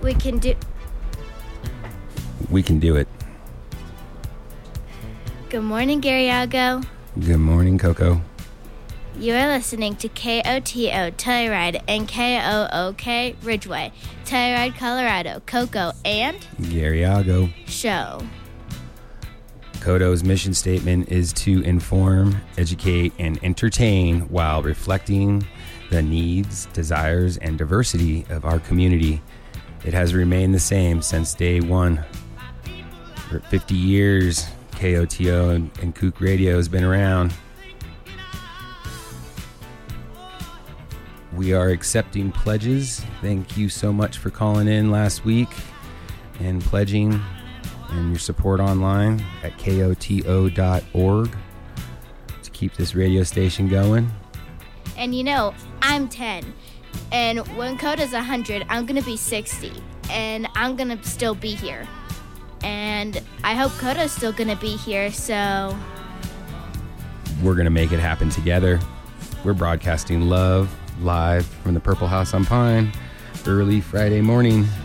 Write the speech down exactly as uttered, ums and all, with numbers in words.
We can do... We can do it. Good morning, Garriago. Good morning, Coco. You are listening to K O T O Telluride and K O O K Ridgeway, Telluride, Colorado, Coco, and... Garriago. Show. Koto's mission statement is to inform, educate, and entertain while reflecting the needs, desires, and diversity of our community. It has remained the same since day one. For fifty years, K O T O and, and Kook Radio has been around. We are accepting pledges. Thank you so much for calling in last week and pledging and your support online at K O T O dot org to keep this radio station going. And you know, I'm ten. And when Coda's one hundred, I'm going to be sixty. And I'm going to still be here. And I hope Coda's still going to be here, so... We're going to make it happen together. We're broadcasting love live from the Purple House on Pine early Friday morning.